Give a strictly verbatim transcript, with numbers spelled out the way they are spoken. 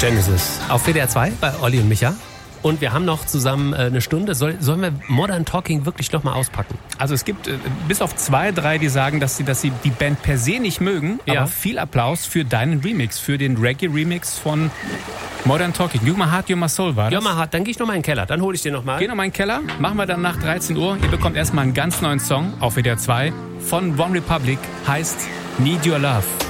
Genesis auf W D R zwei bei Olli und Micha. Und wir haben noch zusammen äh, eine Stunde. Soll, sollen wir Modern Talking wirklich nochmal auspacken? Also es gibt äh, bis auf zwei, drei, die sagen, dass sie, dass sie die Band per se nicht mögen. Ja. Aber viel Applaus für deinen Remix, für den Reggae-Remix von Modern Talking. You're my heart, you're my soul, war das? Ja, mal hart. Dann gehe ich nochmal in den Keller. Dann hole ich den nochmal. Geh nochmal in den Keller. Machen wir dann nach dreizehn Uhr. Ihr bekommt erstmal einen ganz neuen Song auf W D R zwei von One Republic. Heißt Need Your Love.